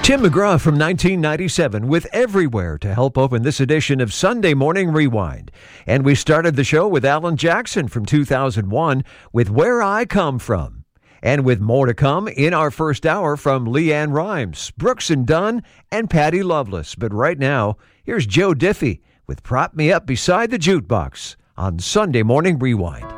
Tim McGraw from 1997 with Everywhere to help open this edition of Sunday Morning Rewind. And we started the show with Alan Jackson from 2001 with Where I Come From. And with more to come in our first hour from Leanne Rimes, Brooks and Dunn, and Patty Loveless. But right now, here's Joe Diffie with Prop Me Up Beside the Jukebox on Sunday Morning Rewind.